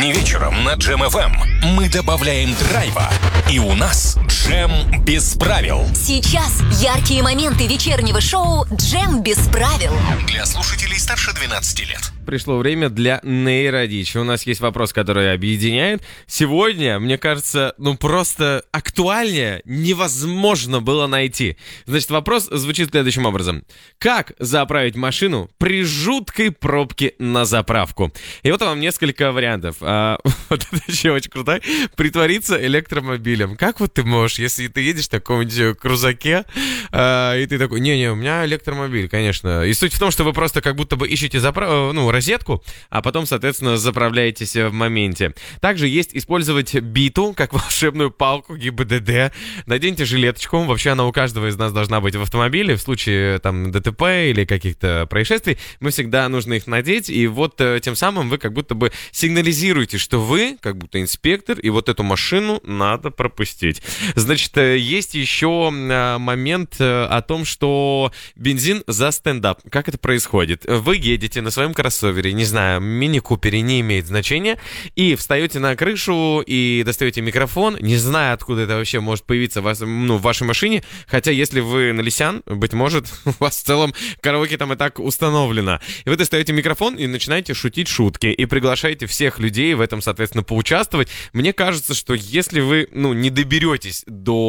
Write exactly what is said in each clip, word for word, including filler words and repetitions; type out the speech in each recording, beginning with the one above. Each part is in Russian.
будни вечером на Джем эф эм мы добавляем драйва, и у нас Джем без правил. Сейчас яркие моменты вечернего шоу «Джем без правил». Для слушателей старше двенадцати лет. Пришло время для нейродичи. У нас есть вопрос, который объединяет. Сегодня, мне кажется, ну просто актуальнее невозможно было найти. Значит, вопрос звучит следующим образом. Как заправить машину при жуткой пробке на заправку? И вот вам несколько вариантов. А, вот это еще очень круто. Притвориться электромобилем. Как вот ты можешь, если ты едешь в каком-нибудь крузаке, а, и ты такой, не-не, у меня электромобиль, конечно. И суть в том, что вы просто как будто бы ищете заправку, ну, розетку, а потом, соответственно, заправляетесь в моменте. Также есть использовать биту, как волшебную палку ГИБДД. Наденьте жилеточку. Вообще она у каждого из нас должна быть в автомобиле. В случае там ДТП или каких-то происшествий мы всегда нужно их надеть. И вот тем самым вы как будто бы сигнализируете, что вы как будто инспектор, и вот эту машину надо пропустить. Значит, есть еще момент о том, что бензин за стендап. Как это происходит? Вы едете на своем кроссовере, не знаю, мини-купере, не имеет значения, и встаете на крышу и достаете микрофон, не знаю, откуда это вообще может появиться в, вас, ну, в вашей машине, хотя если вы налесян, быть может, у вас в целом караоке там и так установлено. И вы достаете микрофон и начинаете шутить шутки, и приглашаете всех людей в этом, соответственно, поучаствовать. Мне кажется, что если вы, ну, не доберетесь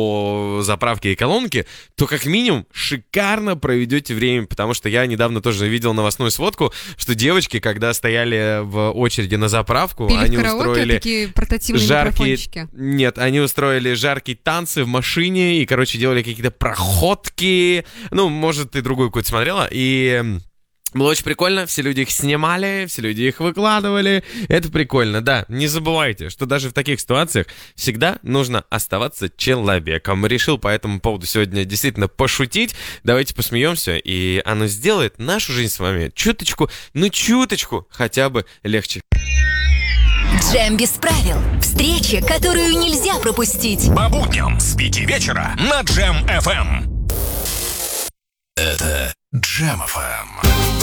до заправки и колонки, то как минимум шикарно проведете время, потому что я недавно тоже видел новостную сводку, что девочки, когда стояли в очереди на заправку, Пили они в караоке, устроили такие портативные жаркие... микрофончики. Нет, они устроили жаркие танцы в машине и, короче, делали какие-то проходки. Ну, может, ты другую какую-то смотрела. И... было очень прикольно, все люди их снимали, все люди их выкладывали. Это прикольно, да. Не забывайте, что даже в таких ситуациях всегда нужно оставаться человеком. Решил по этому поводу сегодня действительно пошутить. Давайте посмеемся, и оно сделает нашу жизнь с вами чуточку, ну чуточку хотя бы легче. Джем без правил. Встреча, которую нельзя пропустить. По будням с пяти вечера на Джем эф эм. Это Джем эф эм.